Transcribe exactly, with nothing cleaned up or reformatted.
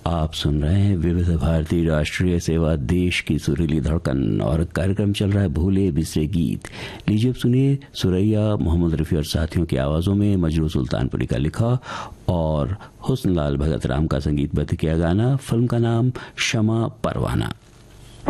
आप सुन रहे हैं विविध भारती राष्ट्रीय सेवा, देश की सुरीली धड़कन, और कार्यक्रम चल रहा है भूले बिसरे गीत। लीजिए अब सुनिए सुरैया, मोहम्मद रफी और साथियों की आवाजों में मजरू सुल्तानपुरी का लिखा और हुस्न लाल भगत राम का संगीतबद्ध किया गाना। फिल्म का नाम शमा परवाना।